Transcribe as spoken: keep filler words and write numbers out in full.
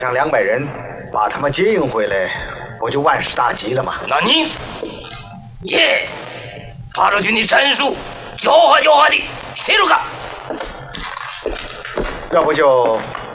上两百人，把他们接应回来，不就万事大吉了吗？ 那你耶，八路军的战术狡猾狡猾的，谁都干。 要不就